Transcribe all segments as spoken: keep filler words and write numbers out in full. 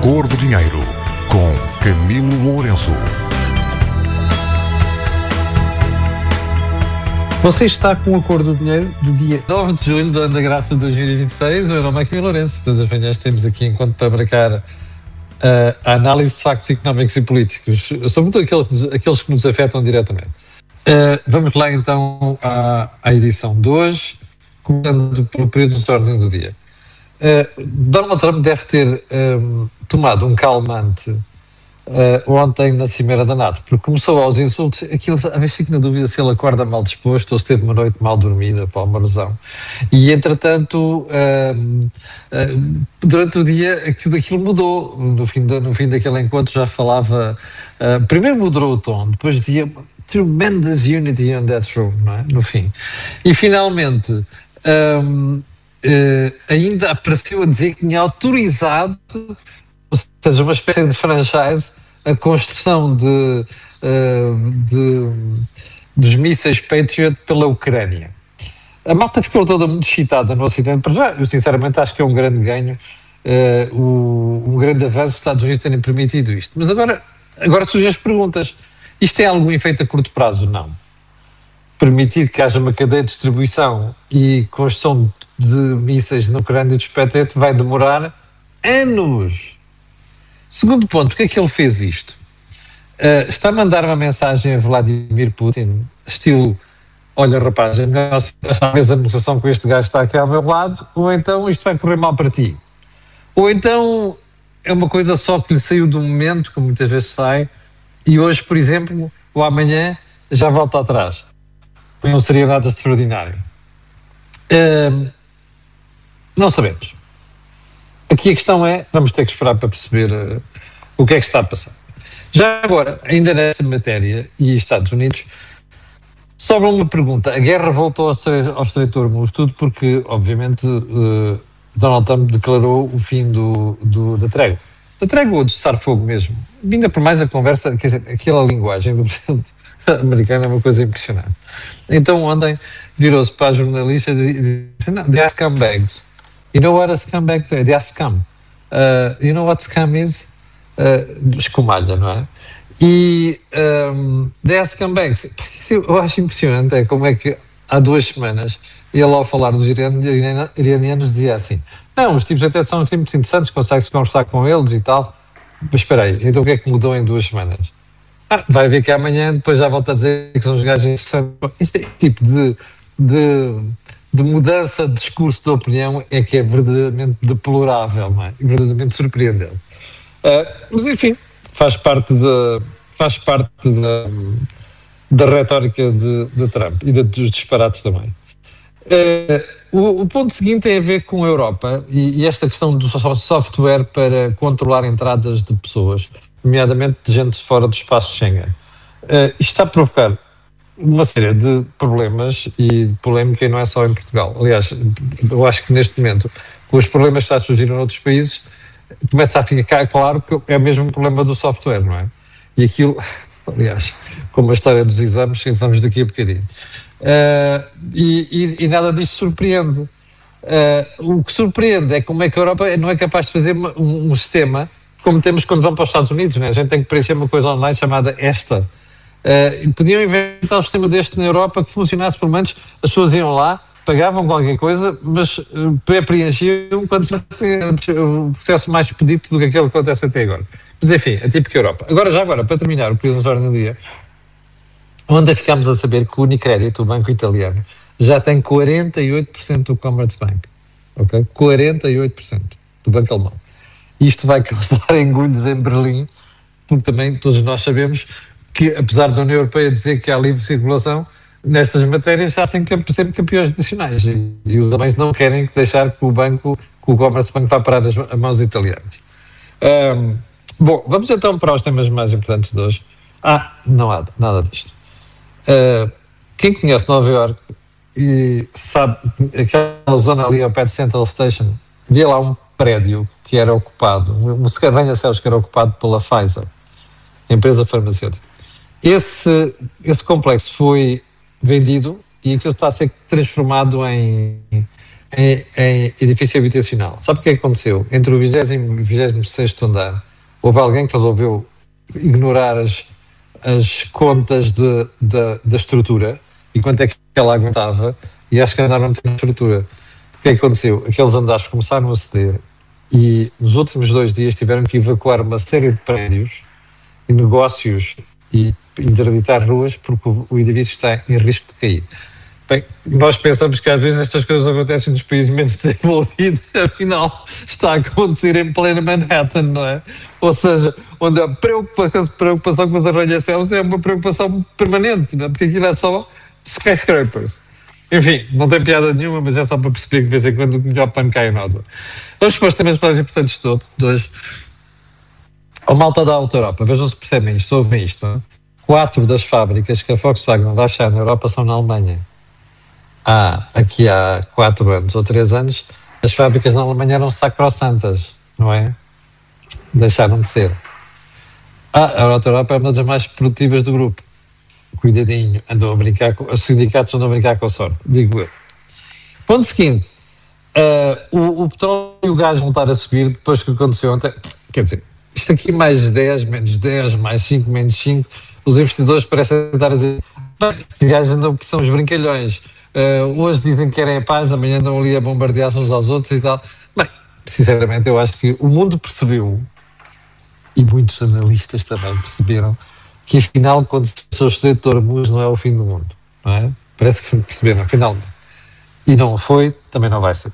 Cor do Dinheiro, com Camilo Lourenço. Você está com a Cor do Dinheiro do dia nove de julho do ano da graça de dois mil e vinte e seis. O meu nome é Camilo Lourenço. Todas as manhãs temos aqui encontro para marcar uh, a análise de factos económicos e políticos, sobretudo aqueles, aqueles que nos afetam diretamente. Uh, vamos lá então à, à edição de hoje, começando pelo período de ordem do dia. Uh, Donald Trump deve ter um, tomado um calmante uh, ontem na Cimeira da NATO, porque começou aos insultos. Aquilo, a vez fico na dúvida se ele acorda mal disposto ou se teve uma noite mal dormida para uma razão. E entretanto, uh, uh, durante o dia, aquilo, aquilo mudou. No fim, de, no fim daquele encontro já falava. Uh, primeiro moderou o tom, depois dizia tremendous unity on that room, não é? No fim. E finalmente. Um, Uh, ainda apareceu a dizer que tinha autorizado, ou seja, uma espécie de franchise, a construção de, uh, de, dos mísseis Patriot pela Ucrânia. A malta ficou toda muito excitada no Ocidente, para já, eu sinceramente acho que é um grande ganho, uh, o, um grande avanço os Estados Unidos terem permitido isto. Mas agora, agora surgem as perguntas. Isto tem algum efeito a curto prazo? Não. Permitir que haja uma cadeia de distribuição e construção de mísseis na Ucrânia dos Patriot vai demorar anos. Segundo ponto, porque é que ele fez isto? Uh, está a mandar uma mensagem a Vladimir Putin, estilo, olha rapaz, é melhor talvez a negociação com este gajo está aqui ao meu lado, ou então isto vai correr mal para ti. Ou então é uma coisa só que lhe saiu do momento, como muitas vezes sai, e hoje, por exemplo, ou amanhã, já volta atrás. Não seria nada extraordinário. Uh, não sabemos. Aqui a questão é, vamos ter que esperar para perceber uh, o que é que está a passar. Já agora, ainda nesta matéria e Estados Unidos, sobra uma pergunta. A guerra voltou ao, ao Estreito de Hormuz, tudo porque, obviamente, uh, Donald Trump declarou o fim do, do, da trégua. Da trégua ou do cessar-fogo mesmo. Ainda por mais a conversa, quer dizer, aquela linguagem do presidente americano é uma coisa impressionante. Então ontem virou-se para a jornalista e disse, não, they are scumbags. You know what a scumbag is? They are scum. Uh, you know what scum is? Uh, escumalha, não é? E um, they are scumbags. Eu acho impressionante é como é que há duas semanas ele ao falar dos iranianos dizia assim, não, os tipos até são muito interessantes, consegue-se conversar com eles e tal. Mas espera aí, então o que é que mudou em duas semanas? Ah, vai ver que amanhã depois já volta a dizer que são os gajos interessantes. Este é tipo de, de, de mudança de discurso de opinião é que é verdadeiramente deplorável, não é? Verdadeiramente surpreendente. Uh, mas enfim, faz parte, de, faz parte da, da retórica de, de Trump e de, dos disparates também. Uh, o, o ponto seguinte tem a ver com a Europa e, e esta questão do software para controlar entradas de pessoas, nomeadamente de gente fora do espaço Schengen. Uh, isto está a provocar uma série de problemas e de polémica, e não é só em Portugal. Aliás, eu acho que neste momento, com os problemas que estão a surgir em outros países, começa a ficar claro que é o mesmo problema do software, não é? E aquilo, aliás, como a história dos exames, vamos daqui a bocadinho. Uh, e, e, e nada disto surpreende. Uh, o que surpreende é como é que a Europa não é capaz de fazer um, um sistema como temos quando vão para os Estados Unidos, né? A gente tem que preencher uma coisa online chamada ESTA. Uh, podiam inventar um sistema deste na Europa que funcionasse, pelo menos as pessoas iam lá, pagavam qualquer coisa, mas uh, preenchiam quando fosse o processo mais expedito do que aquele que acontece até agora. Mas enfim, é típico Europa. Agora, já agora, para terminar o período de ordem do dia, ontem ficámos a saber que o Unicredit, o banco italiano, já tem quarenta e oito por cento do Commerzbank. Ok? quarenta e oito por cento do banco alemão. Isto vai causar engulhos em Berlim, porque também todos nós sabemos que, apesar da União Europeia dizer que há livre circulação, nestas matérias há sempre campeões nacionais e, e os alemães não querem deixar que o banco, que o Commerzbank vá parar as, as mãos italianas. Um, bom, vamos então para os temas mais importantes de hoje. Ah, não há nada disto. Uh, quem conhece Nova Iorque e sabe aquela zona ali ao pé de Central Station, havia lá um prédio que era ocupado, um arranha-céus que era ocupado pela Pfizer, a empresa farmacêutica. Esse, esse complexo foi vendido e aquilo está a ser transformado em, em, em edifício habitacional. Sabe o que é que aconteceu? Entre o vigésimo e o vigésimo sexto andar, houve alguém que resolveu ignorar as, as contas de, de, da estrutura e quanto é que ela aguentava, e acho que andaram a ter estrutura. O que é que aconteceu? Aqueles andares começaram a ceder e nos últimos dois dias tiveram que evacuar uma série de prédios e negócios e interditar ruas porque o, o edifício está em risco de cair. Bem, nós pensamos que às vezes estas coisas acontecem nos países menos desenvolvidos, afinal está a acontecer em pleno Manhattan, não é? Ou seja, onde a preocupação, preocupação com os arranha-céus é uma preocupação permanente, não é? Porque aquilo é só skyscrapers. Enfim, não tem piada nenhuma, mas é só para perceber que de vez em quando o melhor pano cai em nódoa. Vamos para os temas mais importantes de todos, de hoje. A malta da Auto Europa, vejam se percebem isto, ouvem isto, não é? Quatro das fábricas que a Volkswagen vai achar na Europa são na Alemanha. Há, aqui há quatro anos ou três anos, as fábricas na Alemanha eram sacrossantas, não é? Deixaram de ser. Ah, a Auto Europa é uma das mais produtivas do grupo. Cuidadinho, andam a brincar, com, os sindicatos andam a brincar com a sorte, digo eu. Ponto seguinte, uh, o, o petróleo e o gás voltaram a subir depois que aconteceu ontem. Quer dizer, isto aqui mais dez, menos dez, mais cinco, menos cinco, os investidores parecem estar a dizer, estes gajos andam que são os brincalhões. Uh, hoje dizem que querem a paz, amanhã andam ali a bombardear uns aos outros e tal. Bem, sinceramente eu acho que o mundo percebeu, e muitos analistas também perceberam, que afinal quando se passou o Estreito de Hormuz não é o fim do mundo, não é? Parece que perceberam, finalmente. E não foi, também não vai ser.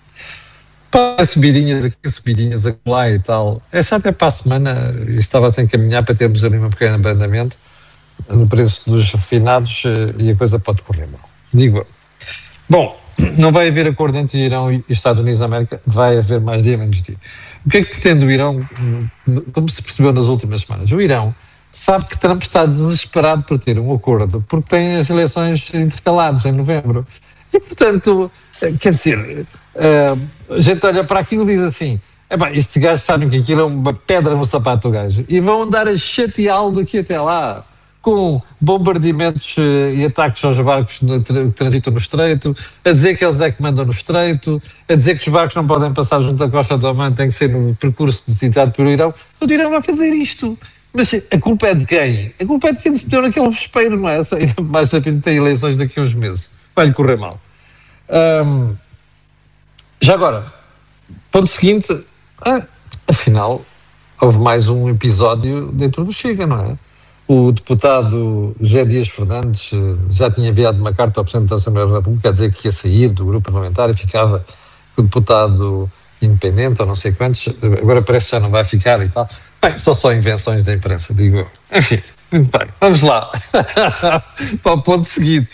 Pá, subidinhas aqui, subidinhas lá e tal. É só até para a semana, estava-se a encaminhar para termos ali um pequeno abrandamento no preço dos refinados e a coisa pode correr mal. Digo eu. Bom, não vai haver acordo entre Irão e Estados Unidos da América, vai haver mais dia, menos dia. O que é que pretende o Irão, como se percebeu nas últimas semanas? O Irão sabe que Trump está desesperado por ter um acordo, porque tem as eleições intercaladas em novembro. E, portanto, quer dizer, a gente olha para aquilo e diz assim, epá, estes gajos sabem que aquilo é uma pedra no sapato do gajo, e vão andar a chateá-lo daqui até lá, com bombardeamentos e ataques aos barcos que transitam no Estreito, a dizer que eles é que mandam no Estreito, a dizer que os barcos não podem passar junto à costa do Oman, tem que ser no percurso decidado pelo Irão. O Irão vai fazer isto. Mas a culpa é de quem? A culpa é de quem se meteu naquele vespeiro, não é? Mais sabendo tem eleições daqui a uns meses. Vai-lhe correr mal. Um, já agora, ponto seguinte, ah, afinal, houve mais um episódio dentro do Chega, não é? O deputado José Dias Fernandes já tinha enviado uma carta ao Presidente da Assembleia da República a dizer que ia sair do grupo parlamentar e ficava com o deputado independente ou não sei quantos, agora parece que já não vai ficar e tal. Bem, são só invenções da imprensa, digo eu. Enfim, muito bem, vamos lá para o ponto seguinte.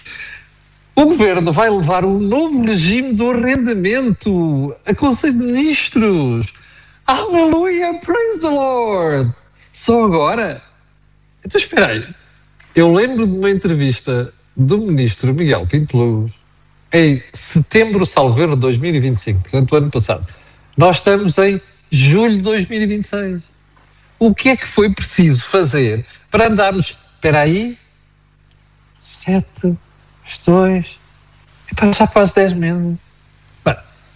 O Governo vai levar um novo regime do arrendamento a Conselho de Ministros. Aleluia, praise the Lord! Só agora? Então espera aí, eu lembro de uma entrevista do ministro Miguel Pinto Luz em setembro, salvo erro, de dois mil e vinte e cinco, portanto o ano passado. Nós estamos em julho de dois mil e vinte e seis. O que é que foi preciso fazer para andarmos, espera aí, sete, dois, é para já quase dez meses. But,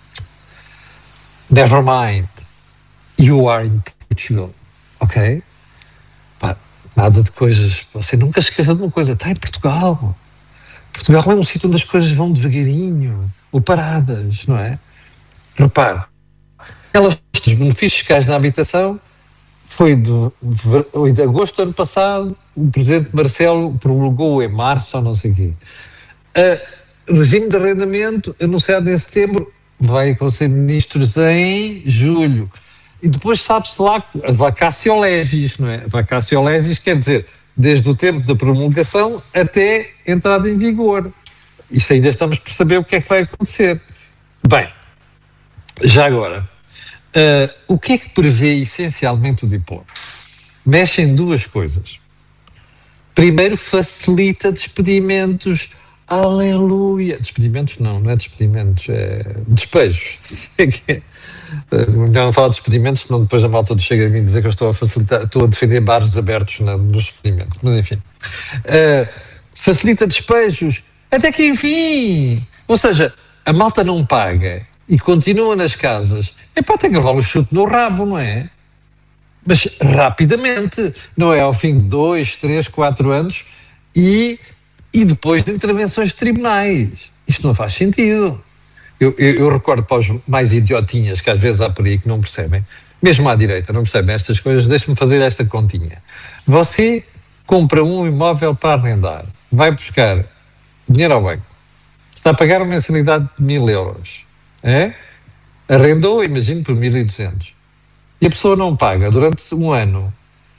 never mind, you are in Portugal, ok? Pá, nada de coisas, você nunca se esqueça de uma coisa, está em Portugal. Portugal é um sítio onde as coisas vão devagarinho, ou paradas, não é? Repare, aquelas dos benefícios fiscais na habitação foi de, de, de agosto do ano passado, o Presidente Marcelo promulgou em março ou não sei o quê. Uh, regime de arrendamento anunciado em setembro, vai a Conselho de Ministros em julho. E depois sabe-se lá a vacatio legis, não é? A vacatio legis quer dizer desde o tempo da promulgação até entrada em vigor. Isto ainda estamos por saber o que é que vai acontecer. Bem, já agora, uh, o que é que prevê essencialmente o diploma? Mexe em duas coisas. Primeiro, facilita despedimentos. Aleluia! Despedimentos não, não é despedimentos, é despejos. Não falo de despedimentos, senão depois a malta chega a mim dizer que eu estou a facilitar, estou a defender bares abertos na, nos despedimentos, mas enfim. Uh, facilita despejos, até que enfim! Ou seja, a malta não paga e continua nas casas, é para ter que levar o chute no rabo, não é? Mas rapidamente, não é ao fim de dois, três, quatro anos e, e depois de intervenções de tribunais. Isto não faz sentido. Eu, eu, eu recordo para os mais idiotinhas que às vezes há por aí que não percebem, mesmo à direita, não percebem estas coisas, deixe-me fazer esta continha. Você compra um imóvel para arrendar, vai buscar dinheiro ao banco, está a pagar uma mensalidade de mil euros, é? Arrendou, imagino, por mil e duzentos. E a pessoa não paga durante um ano.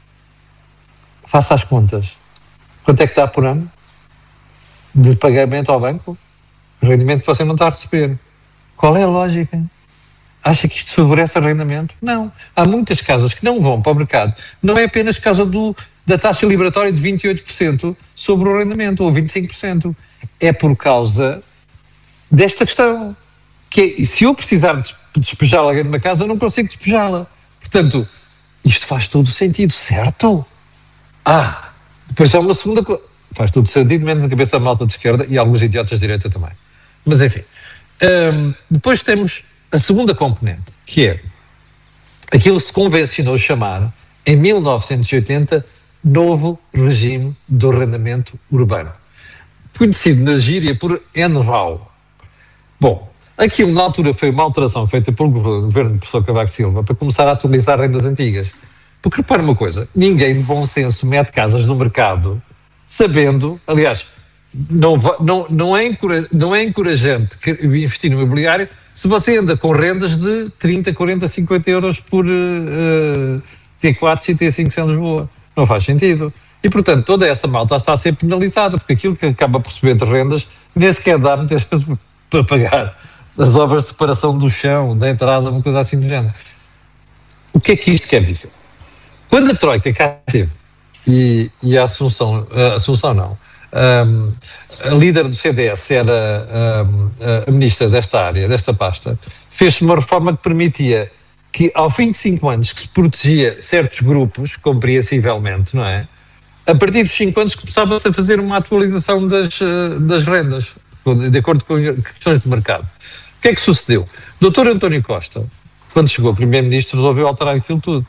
Faça as contas. Quanto é que dá por ano de pagamento ao banco? O rendimento que você não está a receber. Qual é a lógica? Acha que isto favorece arrendamento? Não. Há muitas casas que não vão para o mercado. Não é apenas por causa do, da taxa liberatória de vinte e oito por cento sobre o arrendamento, ou vinte e cinco por cento. É por causa desta questão. Que é, se eu precisar de despejar alguém de uma casa, eu não consigo despejá-la. Portanto, isto faz todo o sentido, certo? Ah, depois há uma segunda coisa. Faz todo o sentido, menos a cabeça da malta de esquerda e alguns idiotas de direita também. Mas enfim. Um, depois temos a segunda componente, que é aquilo que se convencionou chamar, em mil novecentos e oitenta, novo regime do arrendamento urbano. Conhecido na gíria por N R A U. Bom, aquilo na altura foi uma alteração feita pelo governo do professor Cavaco Silva para começar a atualizar rendas antigas. Porque repara uma coisa, ninguém de bom senso mete casas no mercado sabendo, aliás, não, não, não, é, não é encorajante investir no imobiliário se você anda com rendas de trinta, quarenta, cinquenta euros por uh, T quatro e T cinco em Lisboa. Não faz sentido. E, portanto, toda essa malta está a ser penalizada, porque aquilo que acaba por receber de rendas nem sequer dá muitas vezes para pagar as obras de separação do chão, da entrada, uma coisa assim do género. O que é que isto quer dizer? Quando a Troika cá esteve, e, e a Assunção, a Assunção não, um, a líder do C D S era um, a ministra desta área, desta pasta, fez-se uma reforma que permitia que, ao fim de cinco anos, que se protegia certos grupos, compreensivelmente, não é? A partir dos cinco anos começava-se a fazer uma atualização das, das rendas, de acordo com questões de mercado. O que é que sucedeu? O doutor António Costa, quando chegou primeiro-ministro, resolveu alterar aquilo tudo.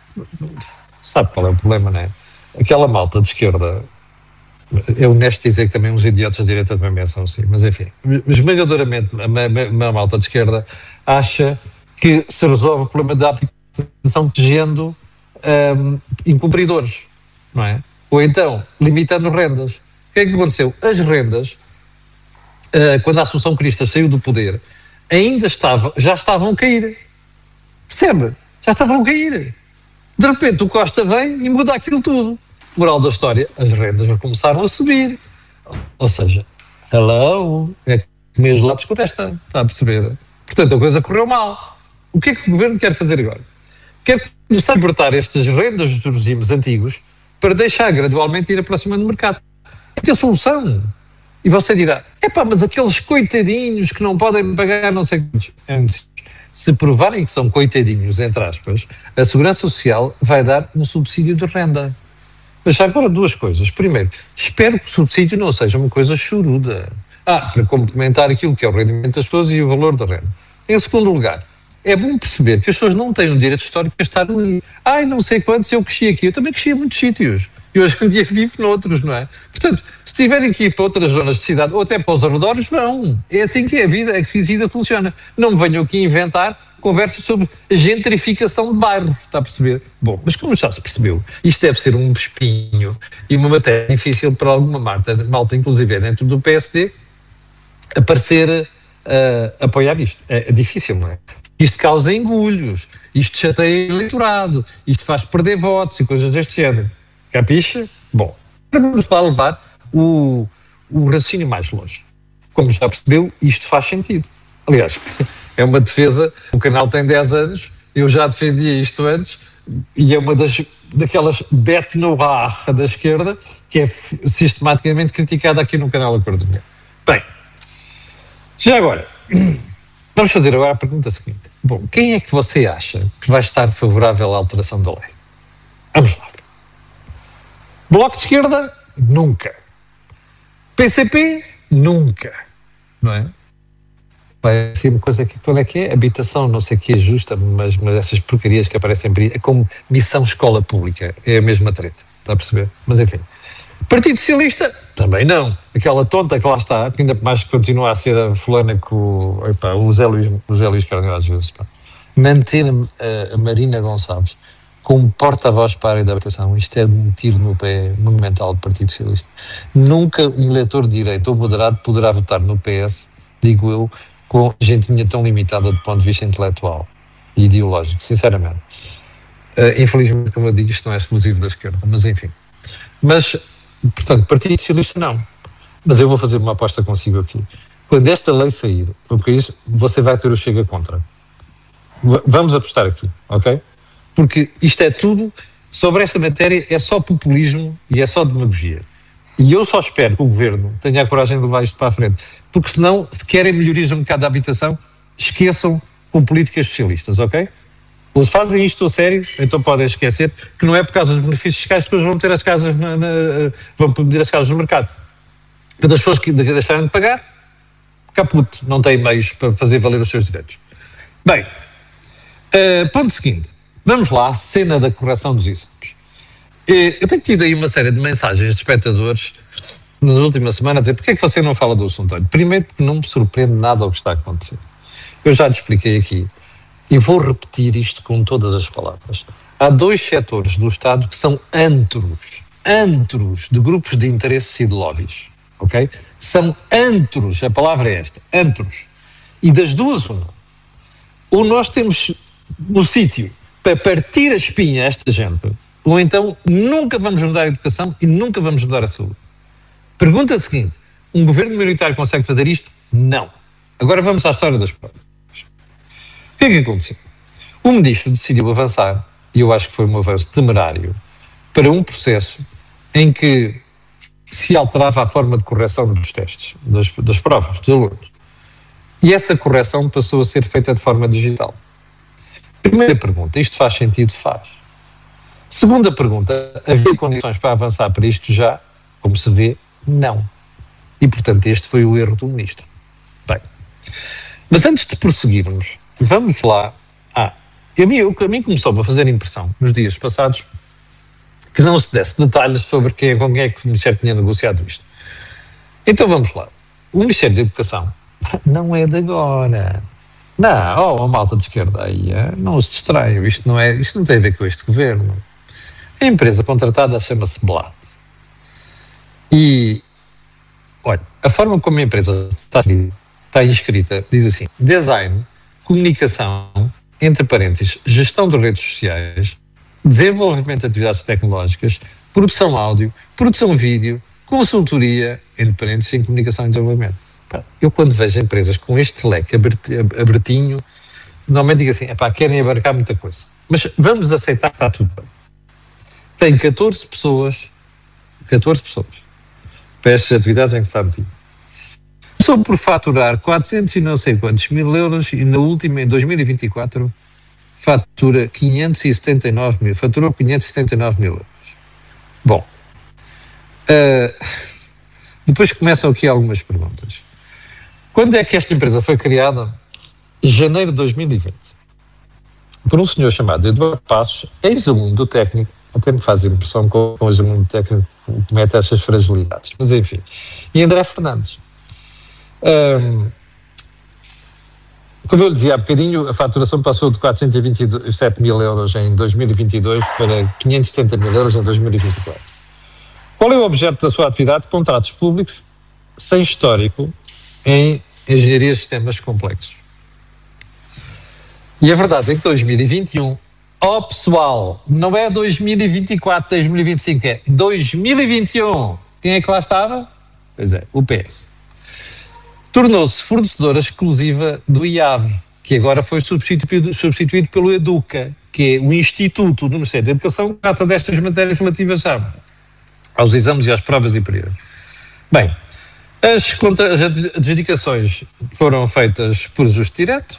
Sabe qual é o problema, não é? Aquela malta de esquerda, é honesto dizer que também uns idiotas de direita também pensam assim, mas enfim, esmagadoramente a, a, a malta de esquerda acha que se resolve o problema da aplicação protegendo um, incumpridores, não é? Ou então, limitando rendas. O que é que aconteceu? As rendas, uh, quando a Assunção Cristas saiu do poder, ainda estavam, já estavam a cair. Percebe? Já estavam a cair. De repente o Costa vem e muda aquilo tudo. Moral da história, as rendas começaram a subir. Ou seja, hello, é que meus lados contestam, está a perceber? Portanto, a coisa correu mal. O que é que o governo quer fazer agora? Quer começar a libertar estas rendas dos regimes antigos para deixar gradualmente ir aproximando do mercado. É que a solução. E você dirá, epá, mas aqueles coitadinhos que não podem pagar não sei o que. Se provarem que são coitadinhos, entre aspas, a Segurança Social vai dar um subsídio de renda. Mas agora duas coisas. Primeiro, espero que o subsídio não seja uma coisa choruda. Ah, para complementar aquilo que é o rendimento das pessoas e o valor da renda. Em segundo lugar, é bom perceber que as pessoas não têm um direito histórico a estar ali. Ai, não sei quantos, eu cresci aqui. Eu também cresci em muitos sítios. E hoje em dia vivo noutros, não é? Portanto, se tiverem que ir para outras zonas de cidade ou até para os arredores, vão. É assim que é a vida, é que a vida funciona. Não me venham aqui inventar conversas sobre gentrificação de bairros, está a perceber? Bom, mas como já se percebeu, isto deve ser um espinho e uma matéria difícil para alguma malta, malta inclusive dentro do P S D, aparecer uh, apoiar isto. É, é difícil, não é? Isto causa engulhos, isto chateia o eleitorado, isto faz perder votos e coisas deste género. Capixa? Bom, vamos lá levar o, o raciocínio mais longe. Como já percebeu, isto faz sentido. Aliás, é uma defesa, o canal tem dez anos, eu já defendia isto antes, e é uma das, daquelas bête noire da esquerda que é sistematicamente criticada aqui no canal A Cor do Dinheiro. Bem, já agora, vamos fazer agora a pergunta seguinte. Bom, quem é que você acha que vai estar favorável à alteração da lei? Vamos lá. Bloco de Esquerda? Nunca. P C P? Nunca. Não é? vai ser uma coisa que, qual é que é? Habitação, não sei o que é justa, mas, mas essas porcarias que aparecem por aí, é como missão escola pública, é a mesma treta, está a perceber? Mas enfim. Partido Socialista, também não. Aquela tonta que lá está, que ainda mais continua a ser a fulana que o, epá, o Zé Luís, o Zé Luís Carneiro às vezes, pá. Manter a, a Marina Gonçalves como porta-voz para a área da habitação, isto é um tiro no pé monumental do Partido Socialista. Nunca um eleitor de direita ou moderado poderá votar no P S, digo eu, com gentinha tão limitada do ponto de vista intelectual e ideológico, sinceramente. Uh, infelizmente, como eu digo, isto não é exclusivo da esquerda, mas enfim. Mas, portanto, Partido Socialista não. Mas eu vou fazer uma aposta consigo aqui. Quando esta lei sair, okay, isso, você vai ter o Chega contra. V- vamos apostar aqui, ok? Porque isto é tudo, sobre esta matéria, é só populismo e é só demagogia. E eu só espero que o Governo tenha a coragem de levar isto para a frente. Porque senão, se querem melhorias no mercado da habitação, esqueçam com políticas socialistas, ok? Ou fazem isto a sério, então podem esquecer que não é por causa dos benefícios fiscais que hoje vão ter as casas na, na, vão pedir as casas no mercado. Porque as pessoas que deixarem de pagar, caput, não têm meios para fazer valer os seus direitos. Bem, uh, ponto seguinte. Vamos lá, cena da correção dos exames. Eu tenho tido aí uma série de mensagens de espectadores nas últimas semanas a dizer: porque é que você não fala do assunto? Olha, primeiro porque não me surpreende nada o que está a acontecer. Eu já te expliquei aqui e vou repetir isto com todas as palavras. Há dois setores do Estado que são antros, antros de grupos de interesses e de lobbies, ok? São antros, a palavra é esta, antros. E das duas, uma. Ou nós temos no sítio para partir a espinha a esta gente, ou então nunca vamos mudar a educação e nunca vamos mudar a saúde. Pergunta seguinte: um governo minoritário consegue fazer isto? Não. Agora vamos à história das provas. O que é que aconteceu? O ministro decidiu avançar, e eu acho que foi um avanço temerário, para um processo em que se alterava a forma de correção dos testes, das, das provas, dos alunos. E essa correção passou a ser feita de forma digital. Primeira pergunta: isto faz sentido? Faz. Segunda pergunta: havia condições para avançar para isto já? Como se vê, não. E, portanto, este foi o erro do ministro. Bem, mas antes de prosseguirmos, vamos lá. Ah, a mim, o que a mim começou a fazer impressão nos dias passados que não se desse detalhes sobre quem, com quem é que o Ministério tinha negociado isto. Então vamos lá. O Ministério da Educação não é de agora. Não, oh, a malta de esquerda aí, não se distraiam, isto não, é, isto não tem a ver com este governo. A empresa contratada chama-se Blat. E, olha, a forma como a empresa está, está inscrita diz assim: design, comunicação, entre parênteses, gestão de redes sociais, desenvolvimento de atividades tecnológicas, produção áudio, produção vídeo, consultoria, entre parênteses, em comunicação e desenvolvimento. Eu, quando vejo empresas com este leque abertinho, normalmente digo assim: epá, querem abarcar muita coisa. Mas vamos aceitar que está tudo bem. Tem catorze pessoas, catorze pessoas, para estas atividades em que está metido. Começou por faturar quatrocentos e não sei quantos mil euros e na última, em dois mil e vinte e quatro, fatura quinhentos e setenta e nove mil, faturou quinhentos e setenta e nove mil euros. Bom, uh, depois começam aqui algumas perguntas. Quando é que esta empresa foi criada? Janeiro de dois mil e vinte. Por um senhor chamado Eduardo Passos, ex-aluno do técnico, até me faz impressão com o ex-aluno do técnico que mete essas fragilidades, mas enfim. E André Fernandes. Um, como eu lhe dizia há bocadinho, a faturação passou de quatrocentos e vinte e sete mil euros em dois mil e vinte e dois para quinhentos e setenta mil euros em dois mil e vinte e quatro. Qual é o objeto da sua atividade? Contratos públicos sem histórico em engenharia de sistemas complexos. E a verdade é que dois mil e vinte e um, ó oh pessoal, não é dois mil e vinte e quatro, dois mil e vinte e cinco, é dois mil e vinte e um. Quem é que lá estava? Pois é, o P S. Tornou-se fornecedora exclusiva do I A V, que agora foi substituído, substituído pelo Educa, que é o Instituto do Ministério da Educação que trata destas matérias relativas a, aos exames e às provas e períodos. Bem, as, contra, as adjudicações foram feitas por justo direto,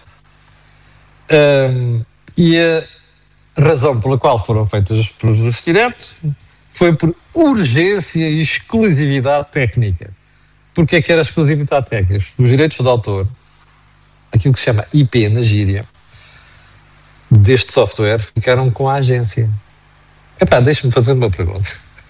um, e a razão pela qual foram feitas por justo direto foi por urgência e exclusividade técnica. Porque é que era exclusividade técnica? Os direitos de autor aquilo que se chama I P na gíria, deste software, ficaram com a agência. Epá, deixa-me fazer uma pergunta.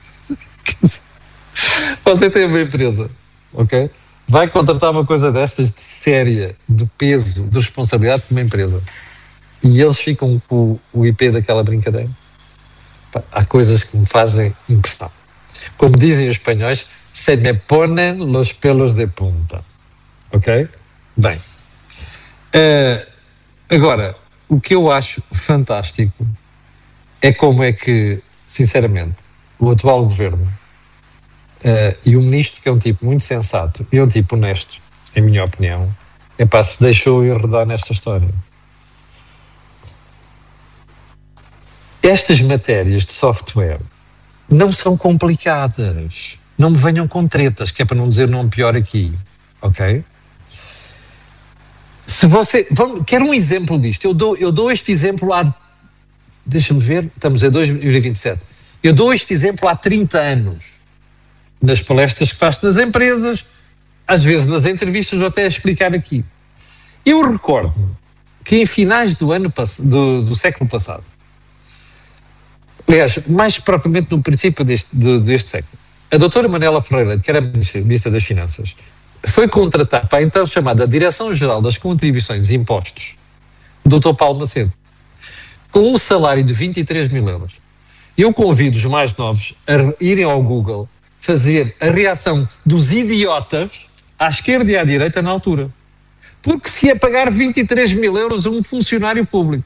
Você tem uma empresa, ok? Vai contratar uma coisa destas de séria, de peso, de responsabilidade de uma empresa. E eles ficam com o I P daquela brincadeira. Epá, há coisas que me fazem impressão. Como dizem os espanhóis, se me ponen los pelos de punta. Ok? Bem. Uh, agora, o que eu acho fantástico é como é que, sinceramente, o atual governo uh, e o ministro, que é um tipo muito sensato e é um tipo honesto, em minha opinião, é pá, se deixou enredar nesta história. Estas matérias de software não são complicadas. Não me venham com tretas, que é para não dizer nome pior aqui. Ok? Se você... Vamos, quer um exemplo disto? Eu dou, eu dou este exemplo há... Deixa-me ver, estamos em dois mil e vinte e sete. Eu dou este exemplo há trinta anos. Nas palestras que faço nas empresas, às vezes nas entrevistas, vou até explicar aqui. Eu recordo-me que em finais do, ano, do, do século passado, aliás, mais propriamente no princípio deste, de, deste século, a doutora Manuela Ferreira, que era Ministra das Finanças, foi contratar para a então chamada Direção-Geral das Contribuições e Impostos, o doutor Paulo Macedo, com um salário de vinte e três mil euros. Eu convido os mais novos a irem ao Google fazer a reação dos idiotas à esquerda e à direita na altura. Porque se ia pagar vinte e três mil euros a um funcionário público.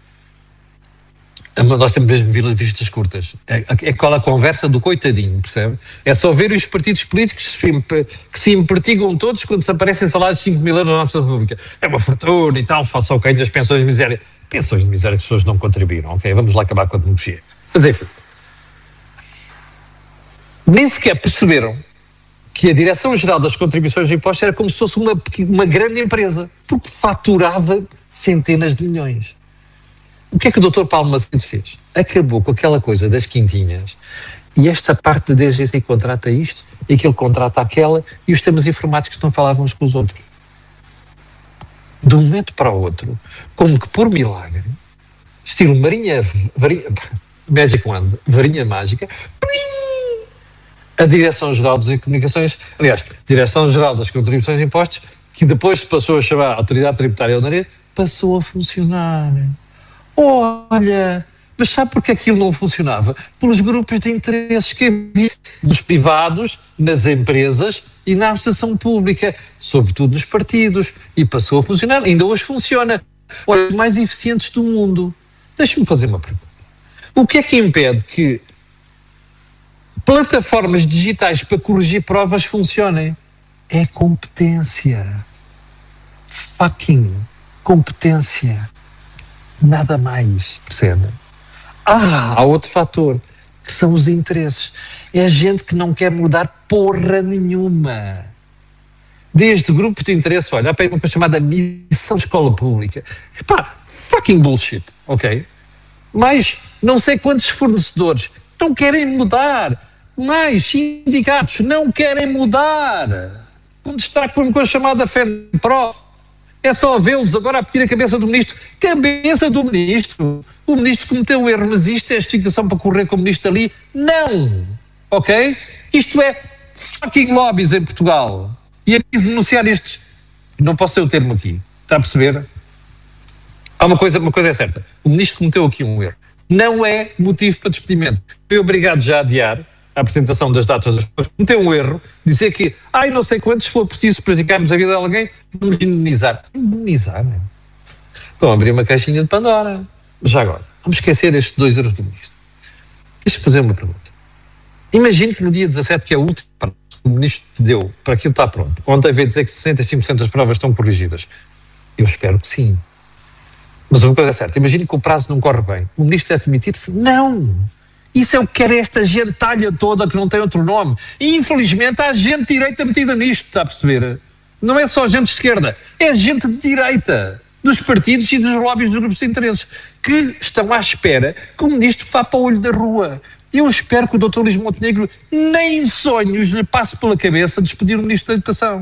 Nós temos mesmo vir vistas curtas. É, é aquela conversa do coitadinho, percebe? É só ver os partidos políticos que se impertigam todos quando se aparecem salários de cinco mil euros na nossa República. É uma fortuna e tal, faça o cair das pensões de miséria. Pensões de miséria que as pessoas não contribuíram, ok? Vamos lá acabar com a democracia. Mas enfim. Nem sequer perceberam que a Direção-Geral das Contribuições e Impostos era como se fosse uma, uma grande empresa, porque faturava centenas de milhões. O que é que o doutor Paulo Macedo fez? Acabou com aquela coisa das quintinhas e esta parte da D G C contrata isto e aquele contrata aquela e os temas informáticos não falavam uns com os outros. De um momento para o outro, como que por milagre, estilo marinha, varinha, Magic Wand, varinha mágica, plim, a Direção-Geral das Comunicações, aliás, Direção-Geral das Contribuições e Impostos, que depois se passou a chamar Autoridade Tributária Oneira, passou a funcionar. Olha, mas sabe porque aquilo não funcionava? Pelos grupos de interesses que havia dos privados, nas empresas e na administração pública, sobretudo nos partidos, e passou a funcionar. Ainda hoje funciona. Olha, os mais eficientes do mundo. Deixa-me fazer uma pergunta. O que é que impede que plataformas digitais para corrigir provas funcionem? É competência. Fucking competência. Nada mais, percebe? Ah, há outro fator, que são os interesses. É a gente que não quer mudar porra nenhuma. Desde grupos de interesse, olha, há para uma coisa chamada missão escola pública. Epá, fucking bullshit, ok? Mas não sei quantos fornecedores não querem mudar. Mais sindicatos não querem mudar. Com destaque para uma coisa chamada FENPROF. É só vê-los agora a pedir a cabeça do ministro. Cabeça do ministro? O ministro cometeu um erro, mas isto é justificação para correr como ministro ali? Não! Ok? Isto é fucking lobbies em Portugal. E é preciso denunciar estes... Não posso ser o termo aqui. Está a perceber? Há uma coisa, uma coisa é certa. O ministro cometeu aqui um erro. Não é motivo para despedimento. Foi obrigado já a adiar a apresentação das datas das pessoas. Cometeu um erro. Dizer que, ai, não sei quantos, se for preciso praticarmos a vida de alguém, vamos indemnizar. Indemnizar, não é? Estão a abrir uma caixinha de Pandora. Já agora, vamos esquecer estes dois erros do ministro. Deixa-me fazer uma pergunta. Imagine que no dia dezassete, que é o último prazo que o ministro te deu, para aquilo está pronto. Ontem veio dizer que sessenta e cinco por cento das provas estão corrigidas. Eu espero que sim. Mas uma coisa é certa, imagine que o prazo não corre bem. O ministro é demitir-se? Não! Isso é o que quer esta gentalha toda que não tem outro nome. E infelizmente há gente de direita metida nisto, está a perceber? Não é só gente de esquerda, é gente de direita, dos partidos e dos lobbies dos grupos de interesses, que estão à espera que o ministro vá para o olho da rua. Eu espero que o doutor Luís Montenegro nem em sonhos lhe passe pela cabeça despedir o ministro da Educação.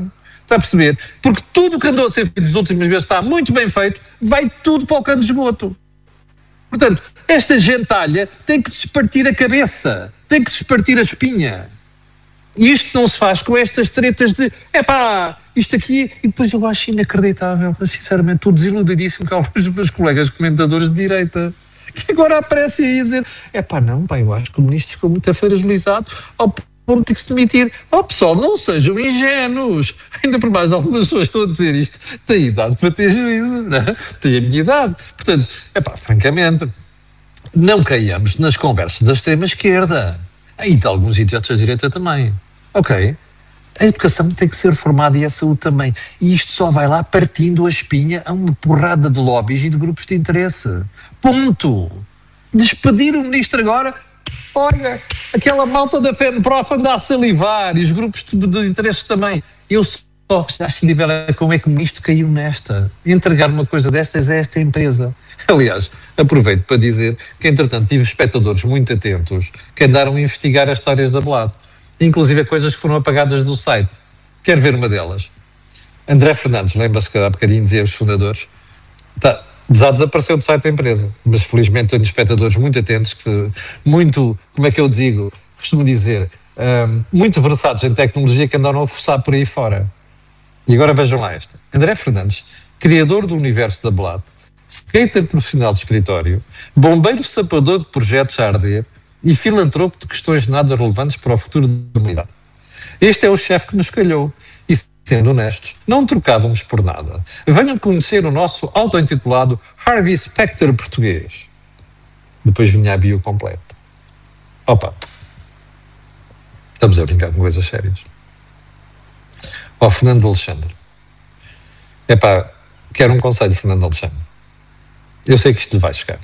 Está a perceber? Porque tudo o que andou a ser feito nas últimas vezes está muito bem feito, vai tudo para o cano de esgoto. Portanto, esta gentalha tem que despartir a cabeça, tem que despartir a espinha. E isto não se faz com estas tretas de epá, isto aqui, e depois eu acho inacreditável, mas sinceramente estou desiludidíssimo com alguns dos meus colegas comentadores de direita, que agora aparecem aí a dizer epá, não, pá, eu acho que o ministro ficou muito fragilizado ao ponto de ter que se demitir. Oh pessoal, não sejam ingênuos, ainda por mais algumas pessoas estão a dizer isto, têm idade para ter juízo, não é? Têm a minha idade, portanto, epá, francamente, não caiamos nas conversas da extrema-esquerda, e de alguns idiotas da direita também. Ok, a educação tem que ser formada e a saúde também. E isto só vai lá partindo a espinha a uma porrada de lobbies e de grupos de interesse. Ponto. Despedir o ministro agora, olha, aquela malta da FENPROF anda a salivar e os grupos de, de interesse também. Eu só acho nível é como é que o ministro caiu nesta. Entregar uma coisa destas a esta empresa. Aliás, aproveito para dizer que, entretanto, tive espectadores muito atentos que andaram a investigar as histórias da Blad. Inclusive coisas que foram apagadas do site. Quero ver uma delas. André Fernandes, lembra-se que há bocadinho dizia os fundadores, tá, já desapareceu do site da empresa, mas felizmente tenho espectadores muito atentos, que, muito, como é que eu digo, costumo dizer, um, muito versados em tecnologia que andaram a forçar por aí fora. E agora vejam lá esta. André Fernandes, criador do universo da Blad, skater profissional de escritório, bombeiro sapador de projetos a arder, e filantropo de questões nada relevantes para o futuro da humanidade. Este é o chefe que nos calhou. E, sendo honestos, não trocávamos por nada. Venham conhecer o nosso auto-intitulado Harvey Specter português. Depois vinha a bio completa. Opa, estamos a brincar com coisas sérias. Ó, Fernando Alexandre. Epá, quero um conselho, Fernando Alexandre. Eu sei que isto lhe vai chegar.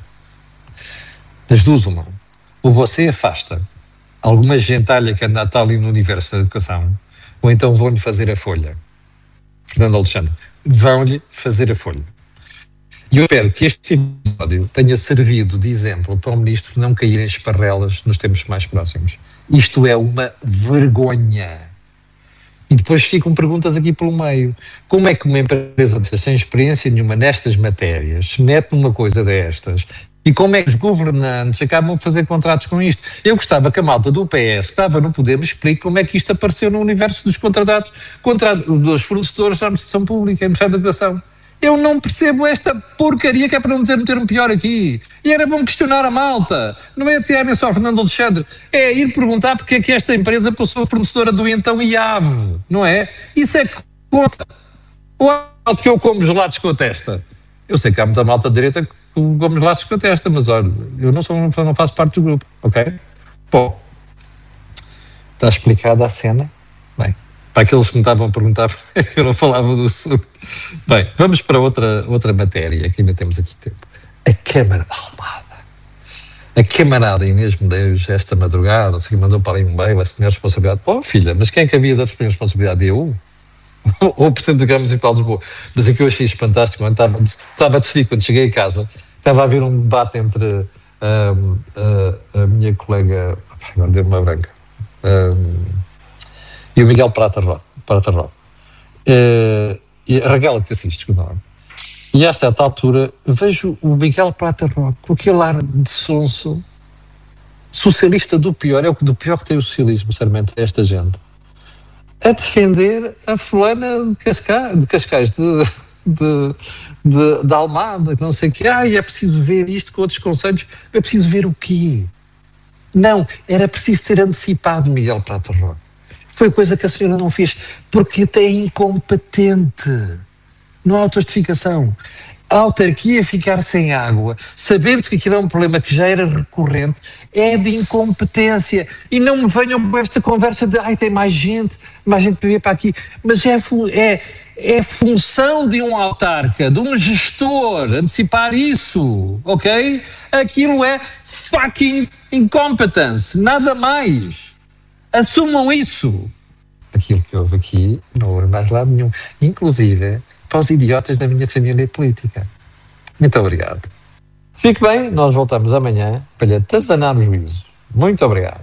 Das duas, uma. Ou você afasta alguma gentalha que anda ali no universo da educação, ou então vão-lhe fazer a folha. Fernando Alexandre, vão-lhe fazer a folha. E eu espero que este episódio tenha servido de exemplo para o ministro não cair em esparrelas nos tempos mais próximos. Isto é uma vergonha. E depois ficam perguntas aqui pelo meio. Como é que uma empresa sem experiência nenhuma nestas matérias se mete numa coisa destas? E como é que os governantes acabam de fazer contratos com isto? Eu gostava que a malta do P S, que estava no poder, me explique como é que isto apareceu no universo dos contratados, contratos dos fornecedores da administração pública, Ministério da Educação. Eu não percebo esta porcaria, que é para não dizer meter um pior aqui. E era bom questionar a malta. Não é até só Fernando Alexandre. É ir perguntar porque é que esta empresa passou a fornecedora do então I A V, não é? Isso é que conta. Ou é que eu como gelados com a testa. Eu sei que há muita malta de direita que come gelados com a testa, mas olha, eu não, sou, não faço parte do grupo, ok? Bom, está explicada a cena? Bem, para aqueles que me estavam a perguntar, eu não falava do assunto. Bem, vamos para outra, outra matéria, que ainda temos aqui tempo. A Câmara da Almada. A camarada Inês Medeiros, esta madrugada, assim, mandou para aí um mail, assumir a responsabilidade. Oh, filha, mas quem é que havia de assumir a responsabilidade? Eu? Ou o Presidente da Câmara Municipal de Lisboa. Mas aqui eu achei isso fantástico. Estava, estava a decidir, quando cheguei a casa, estava a haver um debate entre um, a, a minha colega, agora deu-me uma branca, um, e o Miguel Prata Roque. Prata Roque. Uh, e a Raquel que assiste, desculpa lá. E a certa altura vejo o Miguel Prata Roque com aquele ar de sonso, socialista do pior, é o do pior que tem o socialismo, sinceramente, esta gente, a defender a fulana de Cascais, de, Cascais, de, de, de, de Almada, que não sei o quê. Ah, é preciso ver isto com outros conselhos. É preciso ver o quê? Não, era preciso ter antecipado Miguel Prata Roque. Foi coisa que a senhora não fez, porque é incompetente. Não há justificação. A autarquia ficar sem água, sabendo que aquilo é um problema que já era recorrente, é de incompetência. E não me venham com esta conversa de ai, tem mais gente, mais gente para vir para aqui. Mas é, é, é função de um autarca, de um gestor, antecipar isso, ok? Aquilo é fucking incompetence, nada mais. Assumam isso. Aquilo que houve aqui não houve mais lado nenhum. Inclusive para os idiotas da minha família política. Muito obrigado. Fique bem, nós voltamos amanhã para lhe atazanar o juízo. Muito obrigado.